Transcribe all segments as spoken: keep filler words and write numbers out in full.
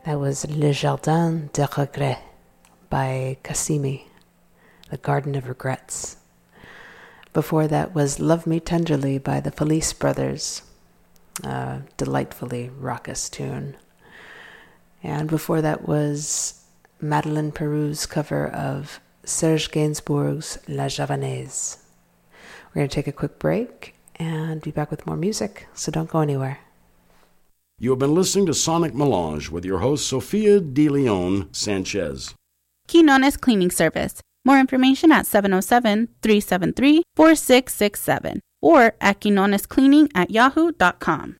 That was Le Jardin de Regret by Cassimi, The Garden of Regrets. Before that was Love Me Tenderly by the Felice Brothers, a delightfully raucous tune. And before that was Madeleine Peru's cover of Serge Gainsbourg's La Javanaise. We're going to take a quick break and be back with more music, so don't go anywhere. You have been listening to Sonic Melange with your host, Sophia De Leon Sanchez. Quinones Cleaning Service. More information at seven oh seven, three seven three, four six six seven or at quinonescleaning at yahoo dot com.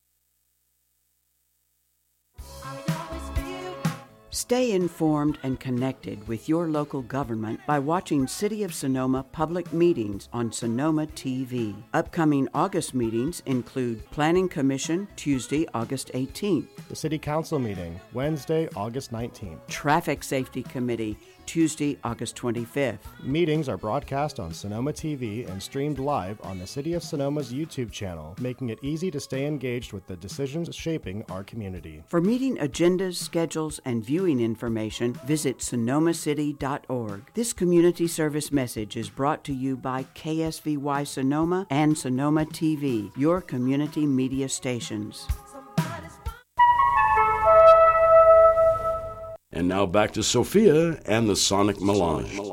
Stay informed and connected with your local government by watching City of Sonoma public meetings on Sonoma T V. Upcoming August meetings include Planning Commission, Tuesday, August eighteenth. The City Council meeting, Wednesday, August nineteenth. Traffic Safety Committee, Tuesday, August twenty-fifth. Meetings are broadcast on Sonoma T V and streamed live on the City of Sonoma's YouTube channel, making it easy to stay engaged with the decisions shaping our community. For meeting agendas, schedules, and viewing information, visit sonoma city dot org. This community service message is brought to you by K S V Y Sonoma and Sonoma T V, your community media stations. And now back to Sophia and the Sonic Melange.